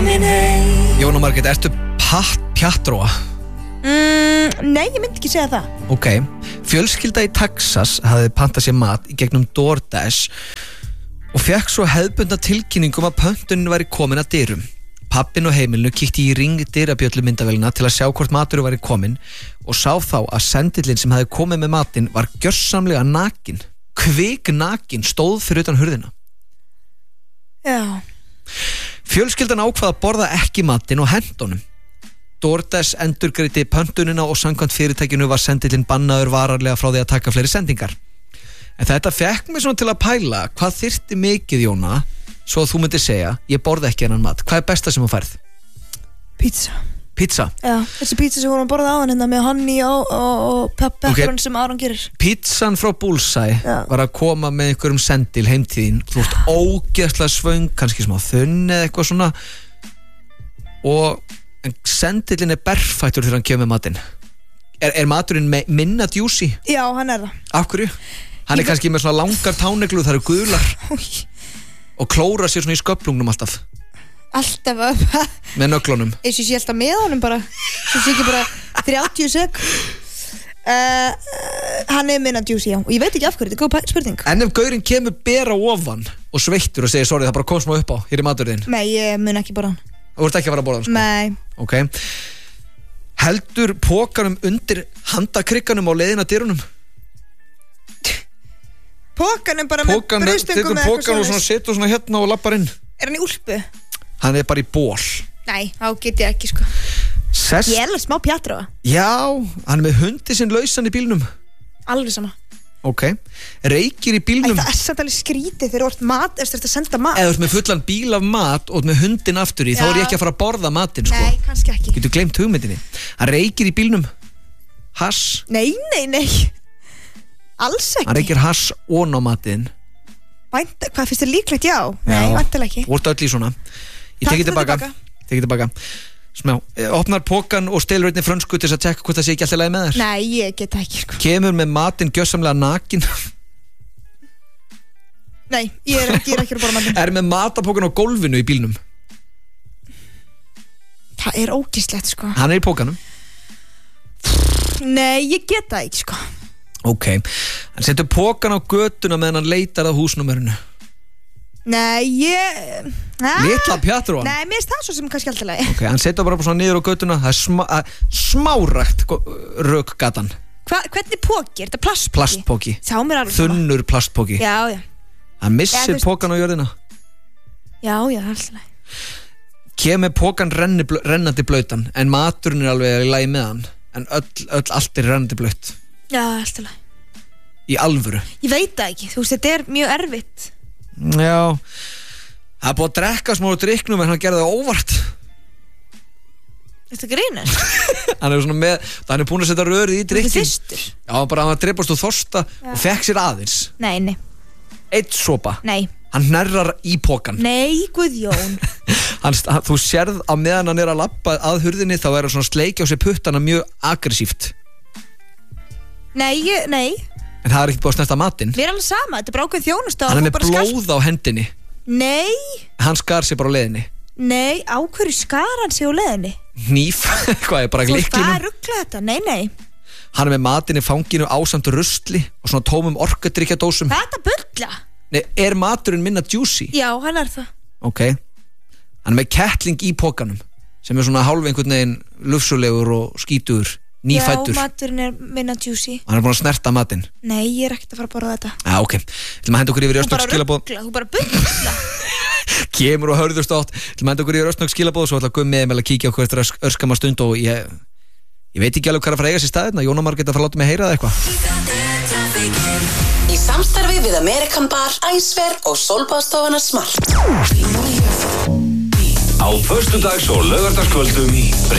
komin heim. Jóna Margrét, ertu pjattróa? Nei, ég myndi ekki segja það. Ok, fjölskylda í Texas hafði pantað sér mat í gegnum DoorDash og fekk svo hefðbundna tilkynningum að pöntunin væri komin að dyrum. Pabbinn og heimilinu kíkti í ring dyrabjöllu myndavélina til að sjá hvort maturinn væri komin og sá þá að sendillinn sem hafði komið með matinn var gjörsamlega nakin. Kviknakin stóð fyrir utan hurðina. Já. Fjölskyldan ákvað að borða ekki matinn og hendunum. DoorDash endurgreiddi pöntunina og samkvæmt fyrirtækinu var sendillinn bannaður vararlega frá því að taka fleiri sendingar. En þetta fekk mig svona til að pæla hvað þyrfti mikið, Jóna, svo að þú myndir segja, ég borða ekki hennan mat. Hvað er besta sem þú færð? Pizza? Já, þessi pizza sem vorum að borða á hann hérna með honey og pepperoni sem Aron gerir. Pizzan frá Bullseye var að koma með einhverjum sendil heimtíðin. Þú ert ógeðslega svöng, kannski smá þunn eða eitthvað svona. Og sendilin er berfættur þegar hann kemur með matinn. Er maturinn minna juicy? Já, hann er það. Af hverju? Hann er kannski með svona langar táneglu, það eru gular. Og klóra sér svona í sköflungnum alltaf. Alltaf með nöglunum. Eins og ég sé alltaf með honum bara. Svo sé ekki bara 30 sek. Hann er minna juicy, já. Og ég veit ekki af hverju, þetta er góð spurning. En ef gaurinn kemur bera ofan og sveittur og segir sorry, það bara kom smá upp á, hér er maturinn. Nei, ég mun ekki borða hann. Þú ert ekki að fara að borða hann, sko? Nei. Ok. Heldur pokanum undir handakrygganum á leiðina dyrunum? Pokanum bara með brauðstöngum eða pokan og svona setur svona hérna og lappar inn. Er hann í úlpu? Hann er bara í ból. Nei, þá get ég ekki, sko. Ég er alveg smá pjattróa. Já, hann er með hundi sinn lausan í bílnum. Alveg sama. Ok. Reykir í bílnum. Það er satt alveg skrítið þegar þú ert mat, eftir að senda mat. Eða þú ert með fullan bíl af mat og með hundin aftur í, þá er ég ekki að fara að borða matinn, sko. Nei, kannski ekki. Getur gleymt hugmyndinni. Hann reykir í bílnum. Hass. Nei. Alls ekki. Hann reykir hass ón á matinn. Hvað finnst þér líklegt? Já. Nei, væntanlega ekki. Þú ert öll í svona. Ég tekið tilbaka. Smá, opnar pokan og stelur einni frönsku til þess að tjekka hvort það sé ekki alltaf leið með þér. Nei, ég get ekki, sko. Kemur með matinn gjössamlega nakin. Nei, ég er ekki að borða matinn. Er með matapokan á gólfinu í bílnum. Það er ógeðslegt, sko. Hann er í pokanum. Nei, ég get það ekki, sko. Ok, hann setur pokan á götuna meðan hann leitar að húsnúmerinu. Nei, Litla pjattróan. Nei, mér finnst það svo sem kannski alltaf leið. Ok, hann setur bara svona niður á götuna. Það er smárækt rökgatan. Hvernig póki? Er þetta plastpóki? Plastpóki. Sá mér alveg þunnur plastpóki. Já. Hann missir pokan á jörðina. Já, alltaf leið. Kemur pokan rennandi blautan, en maturinn er alveg í lagi með hann. En allt er rennandi blaut. Já, alltaf leið. Í alvöru. Ég veit það ekki, þú veist, þetta er mjög erfitt. Já, það er búið að drekka smá úr drikknum en hann gerði það óvart. Þetta grínir. Hann er svona með, hann er búin að setja rörið í drikkin. Þetta er fyrstur. Já, bara hann dreipast úr þorsta og fekk sér aðeins. Nei. Eitt sopa. Nei. Hann hnerrar í pokan. Nei, Guðjón. Þú sérð að meðan hann er að labba að hurðinni þá er hann svona sleikja á sig puttana mjög aggressíft. Nei. En það er ekkert búið að snerta matinn. Við erum alveg sama, þetta er bara ákveð þjónusta. Hann er með blóð á hendinni. Nei. Hann skar sig bara á leiðinni. Nei, á hverju skar hann sig á leiðinni? Hníf, hvað er bara lyklinum? Þú það ruggla þetta, nei. Hann er með matinn í fanginu ásamt rusli og svona tómum orkudrykkjadósum. Þetta bulla. Nei, er maturinn minna juicy? Já, hann er það. Ok. Hann er með kettling í pokanum sem er svona hálf einhvern veginn lufsulegur og skítugur. Nýfættur. Já, maturinn er minna juicy. Hann er búin að snerta matinn. Nei, ég er ekkert að fara að borða þetta. Já, ok. Ætlum að henda okkur yfir í Östnögg skilaboð. Þú bara bulla. Kemur og hörðust átt. Ætlum að henda okkur yfir Östnögg skilaboð. Svo ætla að Gummi að kíkja okkur eftir örskama stund. Og ég veit ekki alveg hvað að fara að eiga sér staðina. Jóna Margrét að fara að láta mig heyra það eitthvað. Í samstarfi við American Bar, Æsver og Sólbaðstofuna Smart. Á föstudags- og laugardagskvöldum